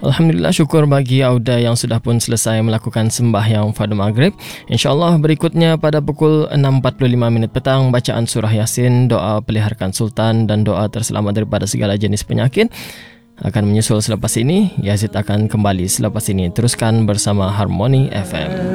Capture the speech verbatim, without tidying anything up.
Alhamdulillah, syukur bagi Auda yang sudah pun selesai melakukan sembahyang fardu maghrib. InsyaAllah berikutnya pada pukul enam empat puluh lima minit petang, bacaan surah Yasin, doa peliharkan sultan dan doa terselamat daripada segala jenis penyakit akan menyusul selepas ini. Yazid akan kembali selepas ini. Teruskan bersama Harmony F M.